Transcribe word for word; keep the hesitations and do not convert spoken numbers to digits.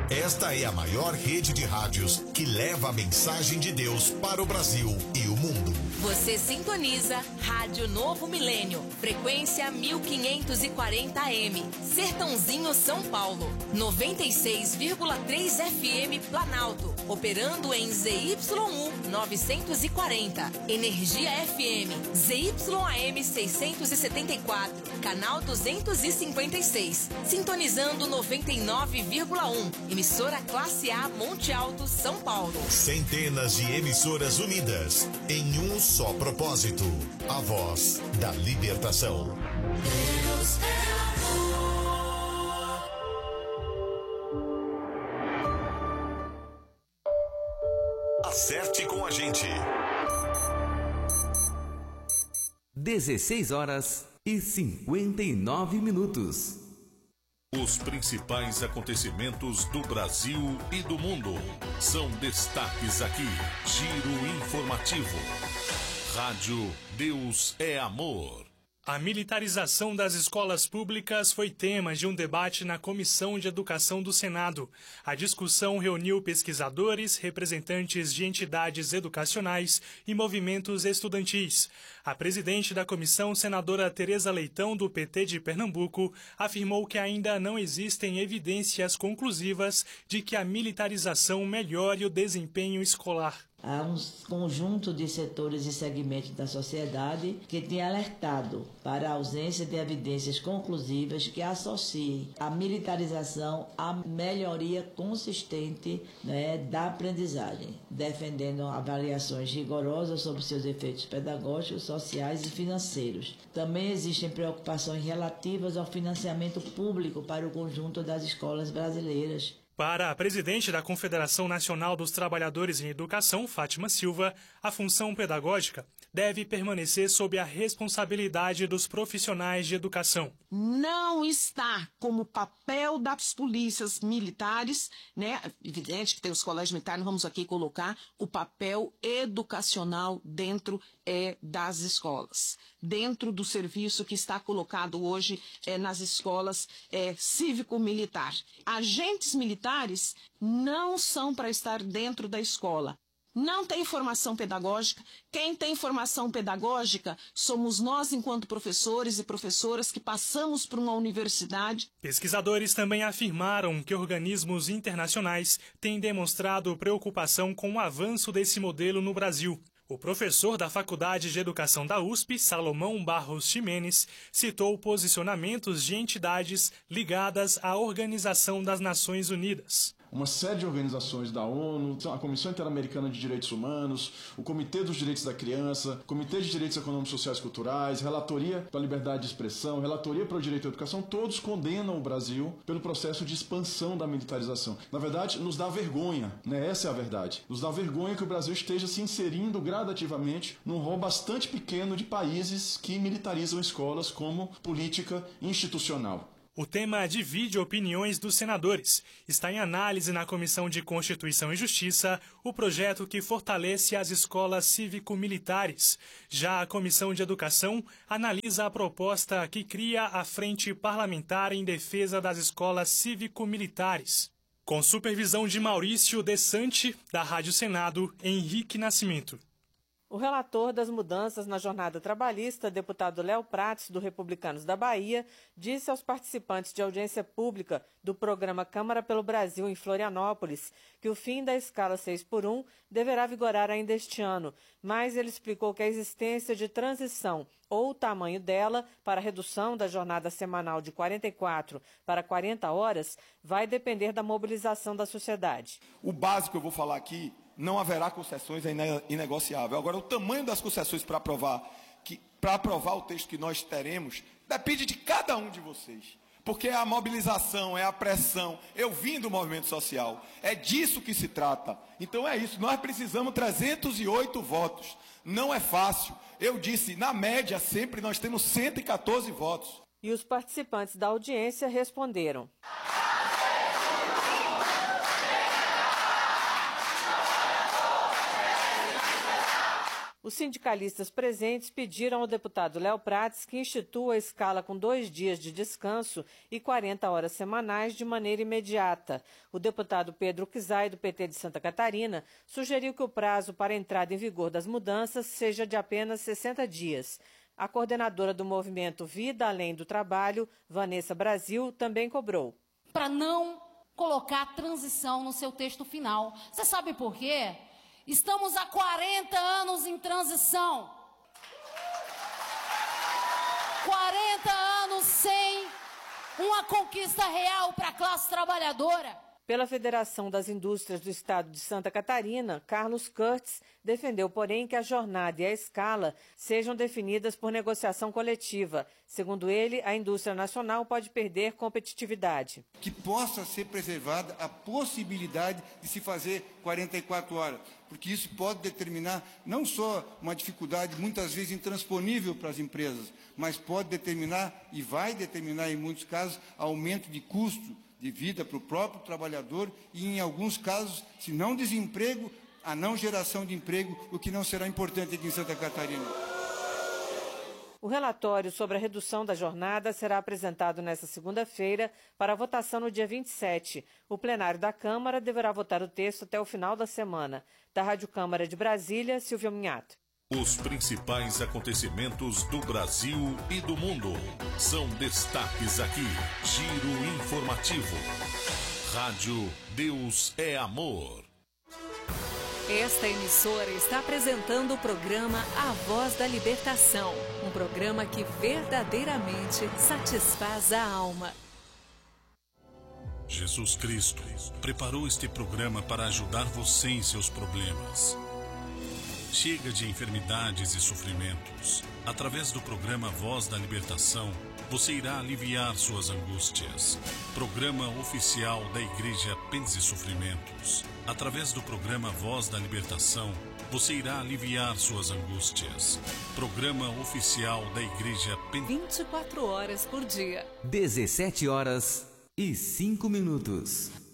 Esta é a maior rede de rádios que leva a mensagem de Deus para o Brasil e o mundo. Você sintoniza Rádio Novo Milênio, frequência mil quinhentos e quarenta A M, Sertãozinho, São Paulo, noventa e seis vírgula três F M Planalto, operando em Z Y U novecentos e quarenta, Energia F M, Z Y A M seiscentos e setenta e quatro, canal duzentos e cinquenta e seis, sintonizando noventa e nove vírgula um, emissora Classe A Monte Alto, São Paulo. Centenas de emissoras unidas em um só propósito, a voz da libertação. Deus é amor. Acerte com a gente. dezesseis horas e cinquenta e nove minutos. Os principais acontecimentos do Brasil e do mundo são destaques aqui. Giro informativo. Rádio Deus é Amor. A militarização das escolas públicas foi tema de um debate na Comissão de Educação do Senado. A discussão reuniu pesquisadores, representantes de entidades educacionais e movimentos estudantis. A presidente da comissão, senadora Tereza Leitão, do P T de Pernambuco, afirmou que ainda não existem evidências conclusivas de que a militarização melhore o desempenho escolar. Há um conjunto de setores e segmentos da sociedade que tem alertado para a ausência de evidências conclusivas que associem a militarização à melhoria consistente, né, da aprendizagem, defendendo avaliações rigorosas sobre seus efeitos pedagógicos, sociais e financeiros. Também existem preocupações relativas ao financiamento público para o conjunto das escolas brasileiras. Para a presidente da Confederação Nacional dos Trabalhadores em Educação, Fátima Silva, a função pedagógica deve permanecer sob a responsabilidade dos profissionais de educação. Não está como papel das polícias militares, né? Evidente que tem os colégios militares, vamos aqui colocar o papel educacional dentro é, das escolas, dentro do serviço que está colocado hoje é, nas escolas é, cívico-militar. Agentes militares não são para estar dentro da escola. Não tem formação pedagógica. Quem tem formação pedagógica somos nós, enquanto professores e professoras, que passamos por uma universidade. Pesquisadores também afirmaram que organismos internacionais têm demonstrado preocupação com o avanço desse modelo no Brasil. O professor da Faculdade de Educação da U S P, Salomão Barros Ximenes, citou posicionamentos de entidades ligadas à Organização das Nações Unidas. Uma série de organizações da ONU, a Comissão Interamericana de Direitos Humanos, o Comitê dos Direitos da Criança, Comitê de Direitos Econômicos, Sociais e Culturais, Relatoria para a Liberdade de Expressão, Relatoria para o Direito à Educação, todos condenam o Brasil pelo processo de expansão da militarização. Na verdade, nos dá vergonha, né? Essa é a verdade. Nos dá vergonha que o Brasil esteja se inserindo gradativamente num rol bastante pequeno de países que militarizam escolas como política institucional. O tema divide opiniões dos senadores. Está em análise na Comissão de Constituição e Justiça o projeto que fortalece as escolas cívico-militares. Já a Comissão de Educação analisa a proposta que cria a Frente Parlamentar em Defesa das Escolas Cívico-Militares. Com supervisão de Maurício Desante, da Rádio Senado, Henrique Nascimento. O relator das mudanças na jornada trabalhista, deputado Léo Prates, do Republicanos da Bahia, disse aos participantes de audiência pública do programa Câmara pelo Brasil em Florianópolis que o fim da escala seis por um deverá vigorar ainda este ano, mas ele explicou que a existência de transição ou o tamanho dela para a redução da jornada semanal de quarenta e quatro para quarenta horas vai depender da mobilização da sociedade. O básico que eu vou falar aqui, não haverá concessões, é inegociável. Agora, o tamanho das concessões para aprovar, que, para aprovar o texto que nós teremos, depende de cada um de vocês. Porque é a mobilização, é a pressão. Eu vim do movimento social. É disso que se trata. Então é isso. Nós precisamos de trezentos e oito votos. Não é fácil. Eu disse, na média, sempre nós temos cento e quatorze votos. E os participantes da audiência responderam. O Os sindicalistas presentes pediram ao deputado Léo Prates que institua a escala com dois dias de descanso e quarenta horas semanais de maneira imediata. O deputado Pedro Kizai, do P T de Santa Catarina, sugeriu que o prazo para a entrada em vigor das mudanças seja de apenas sessenta dias. A coordenadora do movimento Vida Além do Trabalho, Vanessa Brasil, também cobrou. Para não colocar transição no seu texto final. Você sabe por quê? Estamos há quarenta anos em transição. quarenta anos sem uma conquista real para a classe trabalhadora. Pela Federação das Indústrias do Estado de Santa Catarina, Carlos Curtis defendeu, porém, que a jornada e a escala sejam definidas por negociação coletiva. Segundo ele, a indústria nacional pode perder competitividade. Que possa ser preservada a possibilidade de se fazer quarenta e quatro horas, porque isso pode determinar não só uma dificuldade muitas vezes intransponível para as empresas, mas pode determinar, e vai determinar em muitos casos, aumento de custo de vida para o próprio trabalhador e, em alguns casos, se não desemprego, a não geração de emprego, o que não será importante aqui em Santa Catarina. O relatório sobre a redução da jornada será apresentado nesta segunda-feira para votação no dia vinte e sete. O plenário da Câmara deverá votar o texto até o final da semana. Da Rádio Câmara de Brasília, Silvia Minhato. Os principais acontecimentos do Brasil e do mundo são destaques aqui. Giro informativo. Rádio Deus é Amor. Esta emissora está apresentando o programa A Voz da Libertação, um programa que verdadeiramente satisfaz a alma. Jesus Cristo preparou este programa para ajudar você em seus problemas. Chega de enfermidades e sofrimentos. Através do programa Voz da Libertação, você irá aliviar suas angústias. Programa oficial da Igreja Penas e Sofrimentos. Através do programa Voz da Libertação, você irá aliviar suas angústias. Programa oficial da Igreja Penas... vinte e quatro horas por dia. dezessete horas e cinco minutos.